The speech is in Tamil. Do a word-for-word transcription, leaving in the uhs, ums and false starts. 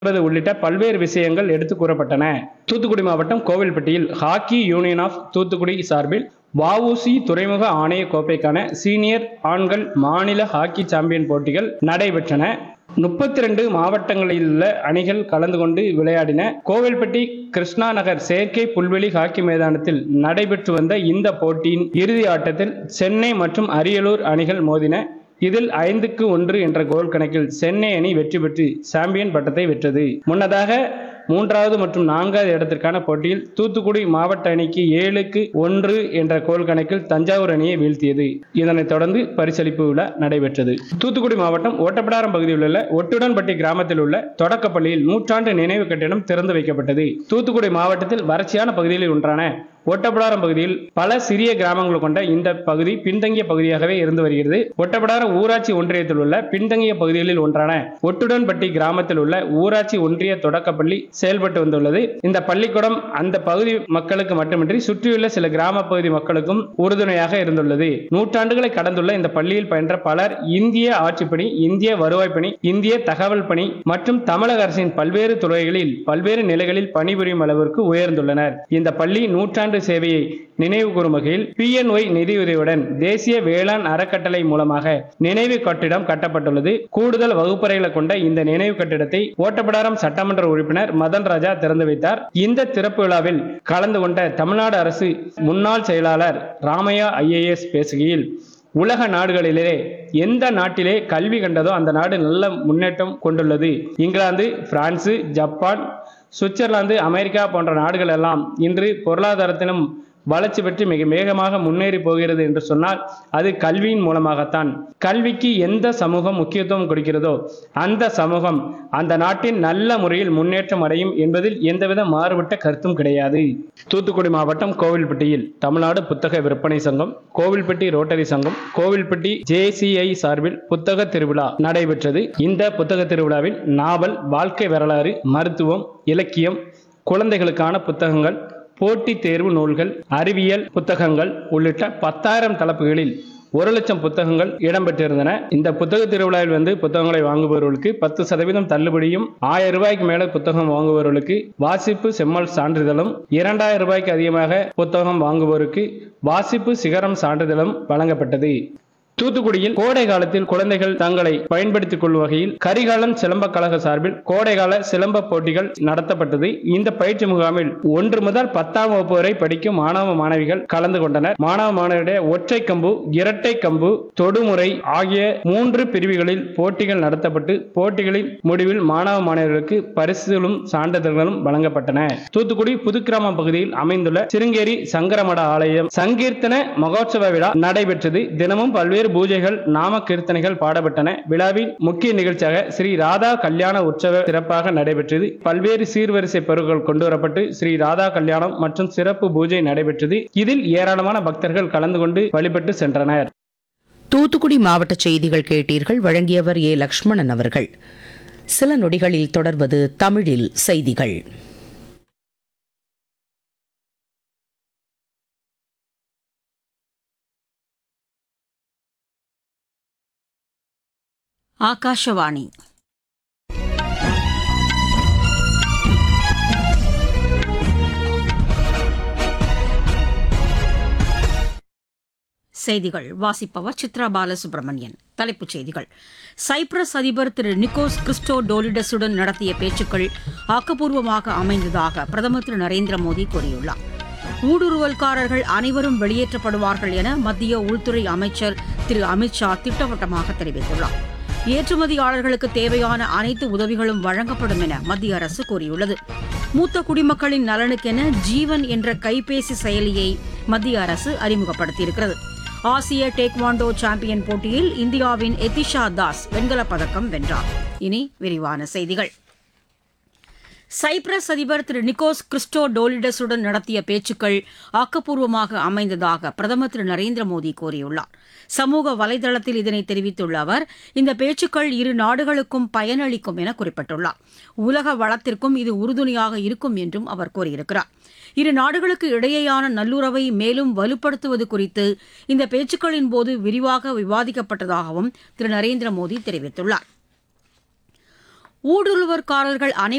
உள்ளிட்ட பல்வேறு விஷயங்கள் எடுத்து கூறப்பட்டன. தூத்துக்குடி மாவட்டம் கோவில்பட்டியில் ஹாக்கி யூனியன் ஆஃப் தூத்துக்குடி சார்பில் வஉசி துறைமுக ஆணைய கோப்பைக்கான சீனியர் ஆண்கள் மாநில ஹாக்கி சாம்பியன் போட்டிகள் நடைபெற்றன. முப்பத்தி இரண்டு மாவட்டங்களில் உள்ள அணிகள் கலந்து கொண்டு விளையாடின. கோவில்பட்டி கிருஷ்ணா நகர் செயற்கை புல்வெளி ஹாக்கி மைதானத்தில் நடைபெற்று வந்த இந்த போட்டியின் இறுதி ஆட்டத்தில் சென்னை மற்றும் அரியலூர் அணிகள் மோதின. இதில் ஐந்துக்கு ஒன்று என்ற கோல் கணக்கில் சென்னை அணி வெற்றி பெற்று சாம்பியன் பட்டத்தை வென்றது. முன்னதாக மூன்றாவது மற்றும் நான்காவது இடத்திற்கான போட்டியில் தூத்துக்குடி மாவட்ட அணிக்கு ஏழுக்கு ஒன்று என்ற கோல் கணக்கில் தஞ்சாவூர் அணியை வீழ்த்தியது. இதனைத் தொடர்ந்து பரிசளிப்பு விழா நடைபெற்றது. தூத்துக்குடி மாவட்டம் ஓட்டப்பிடாரம் பகுதியில் உள்ள ஒட்டுடன்பட்டி கிராமத்தில் உள்ள தொடக்கப்பள்ளியில் நூற்றாண்டு நினைவு கட்டிடம் திறந்து வைக்கப்பட்டது. தூத்துக்குடி மாவட்டத்தில் வறட்சியான பகுதிகளில் ஒன்றான ஒட்டப்பிடாரம் பகுதியில் பல சிறிய கிராமங்கள் கொண்ட இந்த பகுதி பின்தங்கிய பகுதியாகவே இருந்து வருகிறது. ஒட்டப்பிடாரம் ஊராட்சி ஒன்றியத்தில் உள்ள பின்தங்கிய பகுதிகளில் ஒன்றான ஒட்டுடன்பட்டி கிராமத்தில் உள்ள ஊராட்சி ஒன்றிய தொடக்கப்பள்ளி செயல்பட்டு வந்துள்ளது. இந்த பள்ளிக்கூடம் அந்த பகுதி மக்களுக்கு மட்டுமின்றி சுற்றியுள்ள சில கிராம பகுதி மக்களுக்கும் உறுதுணையாக இருந்துள்ளது. நூற்றாண்டுகளை கடந்துள்ள இந்த பள்ளியில் பயின்ற பலர் இந்திய ஆட்சிப்பணி, இந்திய வருவாய் பணி, இந்திய தகவல் பணி மற்றும் தமிழக அரசின் பல்வேறு துறைகளில் பல்வேறு நிலைகளில் பணிபுரியும் அளவிற்கு உயர்ந்துள்ளனர். இந்த பள்ளி நூற்றாண்டு சேவையை நினைவு கூறும் வகையில் பி என் ஒய் நிதியுதவியுடன் தேசிய வேளாண் அறக்கட்டளை மூலமாக நினைவு கட்டிடம் கட்டப்பட்டுள்ளது. கூடுதல் வகுப்பறைகளை கொண்ட இந்த நினைவு கட்டிடத்தை ஓட்டப்பிடாரம் சட்டமன்ற உறுப்பினர் மதன் ராஜா திறந்து வைத்தார். இந்த திறப்பு விழாவில் கலந்து கொண்ட தமிழ்நாடு அரசு முன்னாள் செயலாளர் ராமையா ஐ ஏ எஸ் பேசுகையில், உலக நாடுகளிலே எந்த நாட்டிலே கல்வி கண்டதோ அந்த நாடு நல்ல முன்னேற்றம் கொண்டுள்ளது. England, France, Japan, Switzerland, America போன்ற நாடுகள் எல்லாம் இன்று பொருளாதாரத்திலும் வளர்ச்சி பெற்று மிக வேகமாக முன்னேறி போகிறது என்று சொன்னால் அது கல்வியின் மூலமாகத்தான். கல்விக்கு எந்த சமூகம் முக்கியத்துவம் கொடுக்கிறதோ அந்த சமூகம் அந்த நாட்டின் நல்ல முறையில் முன்னேற்றம் அடையும் என்பதில் எந்தவித மாறுபட்ட கருத்தும் கிடையாது. தூத்துக்குடி மாவட்டம் கோவில்பட்டியில் தமிழ்நாடு புத்தக விற்பனை சங்கம், கோவில்பட்டி ரோட்டரி சங்கம், கோவில்பட்டி ஜே சி ஐ சார்பில் புத்தக திருவிழா நடைபெற்றது. இந்த புத்தக திருவிழாவில் நாவல், வாழ்க்கை வரலாறு, மருத்துவம், இலக்கியம், குழந்தைகளுக்கான புத்தகங்கள், போட்டித் தேர்வு நூல்கள், அறிவியல் புத்தகங்கள் உள்ளிட்ட பத்தாயிரம் தலைப்புகளில் ஒரு லட்சம் புத்தகங்கள் இடம்பெற்றிருந்தன. இந்த புத்தக திருவிழாவில் வந்து புத்தகங்களை வாங்குபவர்களுக்கு பத்து சதவீதம் தள்ளுபடியும், ஆயிரம் ரூபாய்க்கு மேல புத்தகம் வாங்குபவர்களுக்கு வாசிப்பு செம்மல் சான்றிதழும், இரண்டாயிரம் ரூபாய்க்கு அதிகமாக புத்தகம் வாங்குவோருக்கு வாசிப்பு சிகரம் சான்றிதழும் வழங்கப்பட்டது. தூத்துக்குடியில் கோடை காலத்தில் குழந்தைகள் தங்களை பயன்படுத்திக் கொள்ளும் வகையில் கரிகாலன் சிலம்ப கழக சார்பில் கோடைகால சிலம்ப போட்டிகள் நடத்தப்பட்டது. இந்த பயிற்சி முகாமில் ஒன்று முதல் பத்தாம் வகுப்பு வரை படிக்கும் மாணவ மாணவிகள் கலந்து கொண்டனர். மாணவ மாணவியுடைய ஒற்றை கம்பு, இரட்டை கம்பு, தொடுமுறை ஆகிய மூன்று பிரிவுகளில் போட்டிகள் நடத்தப்பட்டு போட்டிகளின் முடிவில் மாணவ மாணவர்களுக்கு பரிசுகளும் சான்றிதழ்களும் வழங்கப்பட்டன. தூத்துக்குடி புதுக்கிராமம் பகுதியில் அமைந்துள்ள சிருங்கேரி சங்கரமட ஆலயம் சங்கீர்த்தன மகோற்சவ விழா நடைபெற்றது. தினமும் பல்வேறு பூஜைகள், நாம கீர்த்தனைகள் பாடப்பட்டன. விழாவில் முக்கிய நிகழ்ச்சியாக ஸ்ரீ ராதா கல்யாண உற்சவ சிறப்பாக நடைபெற்றது. பல்வேறு சீர்வரிசை பொருட்கள் கொண்டுவரப்பட்டு ஸ்ரீ ராதா கல்யாணம் மற்றும் சிறப்பு பூஜை நடைபெற்றது. இதில் ஏராளமான பக்தர்கள் கலந்து கொண்டு வழிபட்டு சென்றனர். தூத்துக்குடி மாவட்ட செய்திகள் கேட்டீர்கள். வழங்கியவர் ஏ லட்சுமணன் அவர்கள். சில நொடிகளில் தொடர்வது தமிழில் செய்திகள். ஆகாஷவாணி. செய்திகள் வாசிப்பவர் சித்ரா பாலசுப்ரமணியன். தலைப்புச் செய்திகள். சைப்ரஸ் அதிபர் திரு நிக்கோஸ் கிறிஸ்டோடோலிடஸுடன் நடத்திய பேச்சுக்கள் ஆக்கப்பூர்வமாக அமைந்ததாக பிரதமர் திரு நரேந்திர மோடி கூறியுள்ளார். ஊடுருவல்காரர்கள் அனைவரும் வெளியேற்றப்படுவார்கள் என மத்திய உள்துறை அமைச்சர் திரு அமித் ஷா திட்டவட்டமாக தெரிவித்துள்ளார். ஏற்றுமதியாளர்களுக்கு தேவையான அனைத்து உதவிகளும் வழங்கப்படும் என மத்திய அரசு கூறியுள்ளது. மூத்த குடிமக்களின் நலனுக்கென ஜீவன் என்ற கைபேசி செயலியை மத்திய அரசு அறிமுகப்படுத்தியிருக்கிறது. ஆசிய டேக்வாண்டோ சாம்பியன் போட்டியில் இந்தியாவின் எதிஷா தாஸ் வெண்கலப் பதக்கம் வென்றார். இனி விரிவான செய்திகள். சைப்ரஸ் அதிபர் திரு நிக்கோஸ் கிறிஸ்டோடோலிடஸுடன் நடத்திய பேச்சுக்கள் ஆக்கப்பூர்வமாக அமைந்ததாக பிரதமர் திரு நரேந்திர மோடி கூறியுள்ளார். சமூக வலைதளத்தில் இதனை தெரிவித்துள்ள அவர், இந்த பேச்சுக்கள் இரு நாடுகளுக்கும் பயனளிக்கும் என குறிப்பிட்டுள்ளார். உலக வளத்திற்கும் இது உறுதுணையாக இருக்கும் என்றும் அவர் கூறியிருக்கிறார். இரு நாடுகளுக்கு இடையேயான நல்லுறவை மேலும் வலுப்படுத்துவது குறித்து இந்த பேச்சுக்களின் போது விரிவாக விவாதிக்கப்பட்டதாகவும் திரு நரேந்திர மோடி தெரிவித்துள்ளார். ஊடுருவற்காரர்கள் அனைவரும்